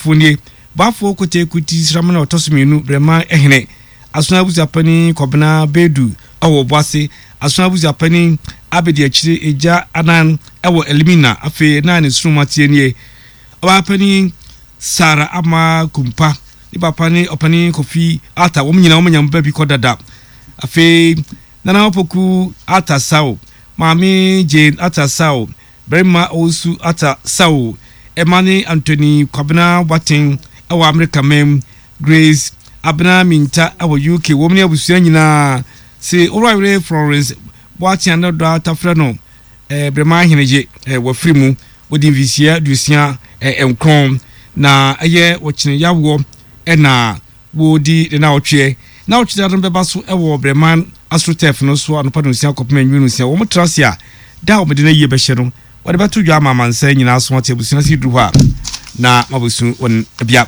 Funie, Bafo Kote Kuti Sramana Tosminu, Brema Ehne, Asuna Buzapani, Kobana Bedu, Awo Bwase, Asuna Buzapani, Abedi Achiri, Eja Anan, Awo Elimina, Afe Nani Sumatienye, Abapani, Sara Ama Kumpa, Ibapani, Opani, Kofi, Ata, Womina, Woman, Baby Kodada, Afe Nana Opoku, Ata Sao, Mami Jane Ata Sao, Brema Osu Ata Sao, Emani Anthony Kwabena Wating, our America Mem, Grace, Abna Minta, our UK, woman of Suena, say, Ora Florence, watching another Tafrano, Brema Hineje, were Frimu, with the Vicia, Ducia, and Chrome, na a year watching Yawo, and na Woody, the now chair. Now, Children Bebasu, a war, Breman, Astrotef, no so on upon Sia Copman, Unusia, Woman Tracia, down with the year Beshero. What about 2 Yama man saying in our swat table since you do her? Na Mabusu on a biap.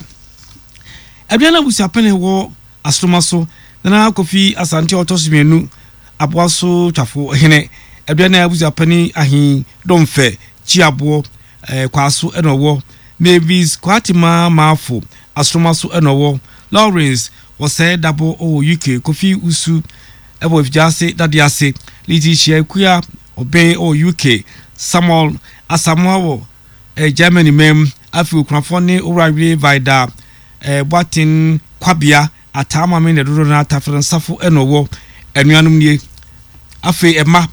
Abiana was a penny war, Astromaso, the now coffee as Antio Tosmenu, Abuaso, Tafo, Hene, Abiana was a penny, ahi, don't fair, Chiabo, Quasu, and a war, Mavis, Quatima, Marfo, Astromaso, and a war, Lawrence was said double O UK, Coffee Usu, Ebo if Jase, Dadiase, Letitia, Quia, Obey O UK. Samuel Asamoah, Germany mem, Afu Crafone, Urawi Vida, Batin Quabia, Atama men, the Runa Tafran Safu, and Owo, and Yanumye Afe Emma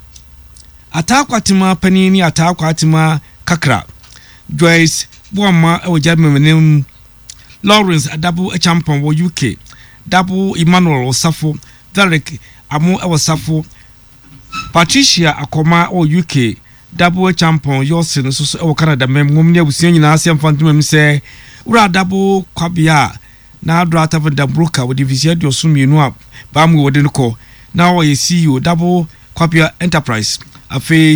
Ataquatima Panini, Ataquatima Kakra, Joyce, Boama, or German name Lawrence, a double a champion, or UK, double Emmanuel or Safu, Derek, Amo, our Safu, Patricia, Akoma, or UK. Double champion, yours in so Canada, Mumia was saying in Asian Phantom say, Ura double Quabia, now drought of the broker with the visit your soon you know, Bamu wouldn't call. Now I see you double Quabia Enterprise, a fee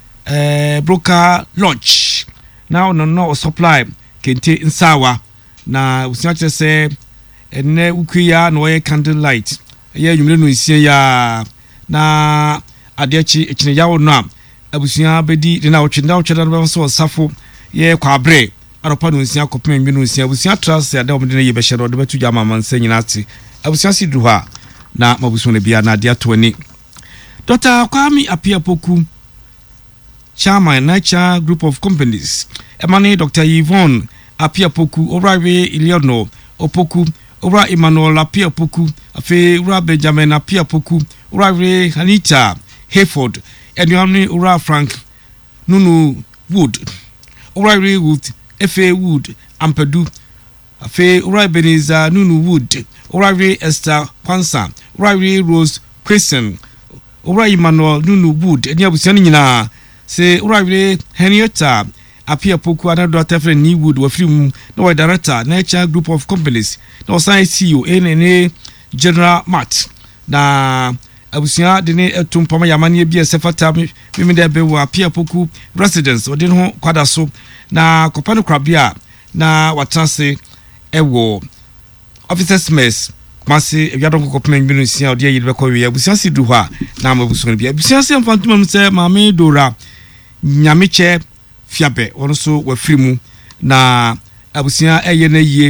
broker launch. Now no supply, Kente in Sawa. Now, was not just say, and ne Ukia no candle light. Yeah, you know, see ya na Adiachi, Echinayaw Nam. Abusia bedi de na otwenda otweda so safo ye kwabre aropa no nsia kopem bi no nsia abusia trust ya da omde ye be hye do betu jama mansa nyina ati abusia si du ha na mabuso ne bia na de atoni Dr. Kwame Appiah Poku chairman Nature Group of Companies Emmanuel Dr. Yvonne Appiah Poku Orawe Iliono Opoku Ora Emmanuel Appiah Poku afi Ora Benjamin Appiah Poku Orawe Anita Hayford and you have Ura Frank Nunu Wood, Ura Wood, F.A. Wood, Ampedu, Afe Ura Beniza Nunu Wood, Ura Esther Kwansa, Ura Rose Christian, Ura Emmanuel Nunu Wood, and Yabusanina, say Ura Henrietta, Appiah Poku, another daughter friend New Wood, were film, no director, Nature Group of Companies, no science CEO, NNA General Matt, na abusia de ne etum pama yamane bia sefata mimi de be wa Appiah Poku residence odi ho kwada so na kopano krabia na watrase ewo officers mess mase ewiadon kopmen bi no sia odi ayi be ko wi abusia si du ha na mabuso bia abusia se mfantum se mame dora nyameche fiabe ono so wa firimu na abusia eye na yie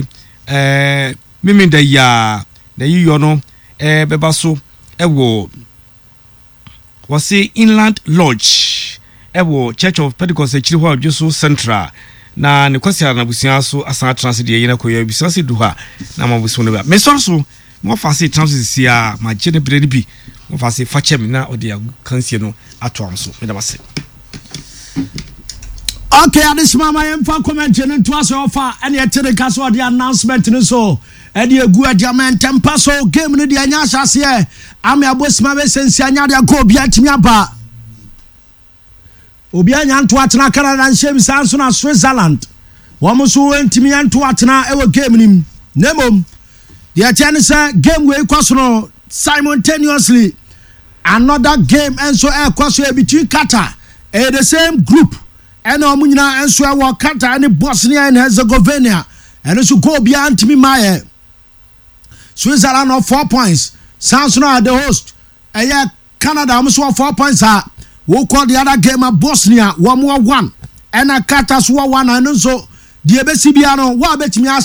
mimi de ya na yiyo no beba so ewo wasi Inland Lodge ewo Church of Pentecost echiri ho adwoso Central na ne kwasi na busia so asan transit de yina koya busia se duha na mabuso no ba me so mo fa se transit sia ma gene bredi bi mo fa se fa chem na odi kansie no atoam so me da base. Okay, at this mama I am for comment and to us offer any telecast or the announcement no so Eddie Gua Diamond Tempa so game no the anyasha here. I'm a boss my sense anya dia go bia timiaba. Obi anya nto atena Canada and shame sanso na Switzerland. Wo so entimi anto atena e wo game nim. Nemom the chance game we kwaso no simultaneously another game and so e kwaso between Qatar and the same group. And Omunina and so our Qatar and Bosnia and Herzegovina and so go beyond me my Switzerland of 4 points. Sounds now the host. And Canada almost 4 points are. We'll call the other game of Bosnia 1-1 and a Qatar 1 and so the Ebesibiano what bet me